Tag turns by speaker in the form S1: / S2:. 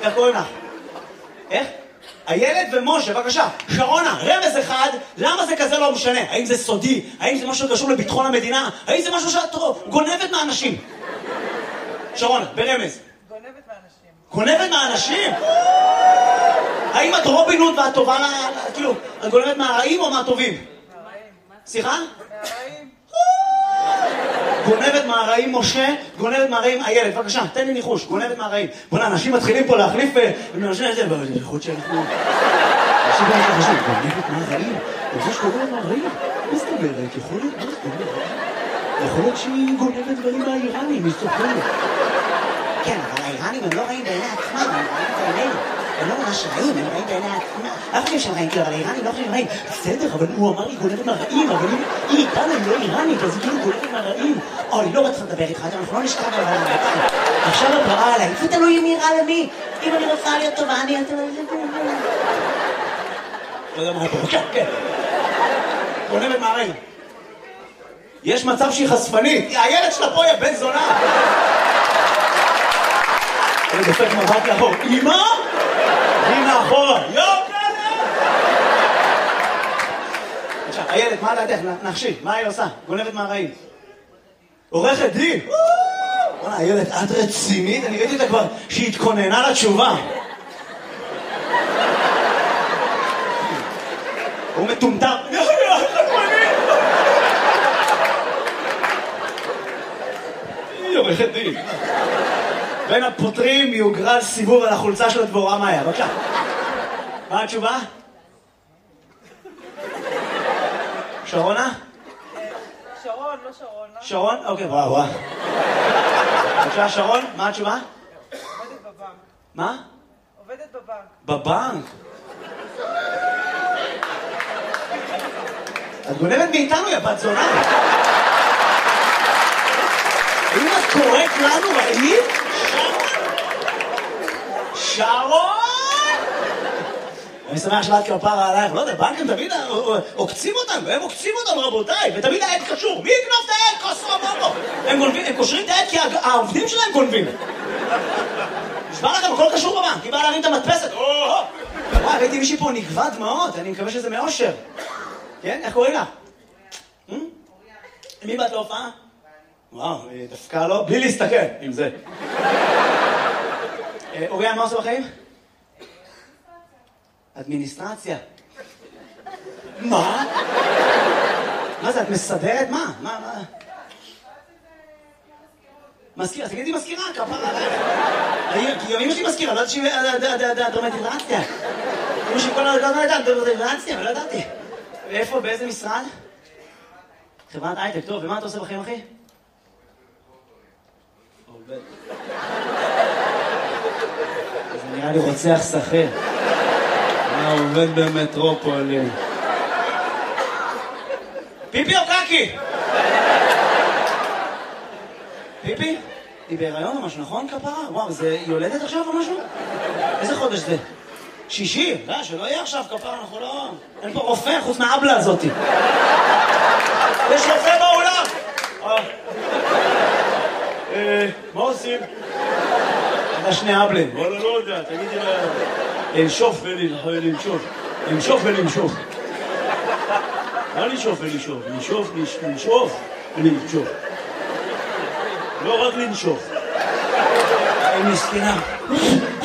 S1: איך קוראים לך? איך? איילת ומשה, בבקשה. שרונה, רמז אחד, למה זה כזה לא משנה? האם זה סודי? האם זה משהו שקשור לביטחון המדינה? האם זה משהו שאת גונבת מהאנשים? שרונה, ברמז. גונבת מהאנשים? האם את רובין הוד ואת טובה כאילו, את גונבת מהרעים או מהטובים? מהרעים. סליחה? מהרעים. גונבת מהרעים משה, גונבת מהרעים איילת, בבקשה, תן לי ניחוש, גונבת מהרעים. בוא'נה, אנשים מתחילים פה להחליף ומנשנה את זה, יכול שאנחנו... אנשים באמת חושבים, גונבת מהרעים? זה שגונבת מהרעים? מה זאת אומרת? יכול להיות שהיא גונבת דברים מהאיראנים, היא סופרת. כן, אבל האיראנים הם לא רעים בעיני עצמם, הם רעים בעינינו. הם לא ממש רעים, הם רעים בעיני עצמם. אנחנו חושבים שהם רעים, אבל האיראנים לא חושבים רעים. בסדר, אבל הוא אמר לי גונבת מהרעים, אבל היא איתנו, היא לא איראנית, אז היא כאילו גונבת מהרעים. אוי, לא רוצה לדבר איתך, אנחנו לא נשכב על הרעים. עכשיו את רעה עליי, זה תלוי מי רע למי. אם אני רוצה להיות טובה, אני... לא יודע מה פה, כן. גונבת מהרעים. יש מצב שהיא חשפנית. הילד שלה פה יהיה בן זונה. אני דופק מבט לאחור. אמא? אמא אחורה. עכשיו, הילד, מה דעתך? נחשי, מה היא עושה? גונבת מהרעים. עורכת דין. וואלה, הילד, את רצינית? אני ראיתי אותה כבר שהיא התכוננה לתשובה. הוא מטומטם. היא עורכת דין. בין הפותרים יוגרל סיבוב על החולצה של הדבורה מאיה. בבקשה. מה התשובה? שרונה?
S2: שרון, לא שרונה.
S1: שרון? אוקיי, וואו. בבקשה, שרון, מה התשובה?
S2: עובדת בבנק.
S1: מה?
S2: עובדת בבנק.
S1: בבנק? את גונבת מאיתנו, יא בת זונה. אם את קוראת לנו רעים? שרון! אני שמח שלאת כפרה עלייך, לא יודע, בנקים תמיד עוקצים אותנו, הם עוקצים אותנו רבותיי, ותמיד העד קשור. מי יקנוב את העד? כוסו אמרו. הם קושרים את העד כי העובדים שלהם גונבים. נשמע לכם, הכל קשור בבנק, היא באה להרים את המדפסת. וואי, ראיתי מישהי פה נגבה דמעות, אני מקווה שזה מאושר. כן? איך קוראים לך? מי באת להופעה? וואו, דווקא לא, בלי להסתכל עם זה. אוריאן, מה עושה בחיים? אדמיניסטרציה. מה? מה זה, את מסדרת? מה? מזכירה, תגידי מזכירה, כפרה עלייך. כי אמא שלי מזכירה, לא ידעתי שהיא דרמטיזציה. אמא שלי כל הזמן הייתה דרמטיזציה, ולא ידעתי. ואיפה, באיזה משרד? חברת הייטק, טוב, ומה אתה עושה בחיים, אחי? עובד. זה נראה לי רוצח שכיר. עובד במטרופולין. פיפי או קקי? פיפי? היא בהיריון או משהו, נכון כפרה? וואו, זה יולדת עכשיו או משהו? איזה חודש זה? שישי? לא, שלא יהיה עכשיו כפרה, אנחנו לא... אין פה רופא חוץ מהאבלה הזאתי. יש רופא באולם! מה עושים? אתה שני אבלים. וואלה, לא יודע, תגידי לה... לנשוף ולנשוף. לנשוף ולנשוף. לא לנשוף ולנשוף. לנשוף ולנשוף. לא רק לנשוף. היא מסכנה.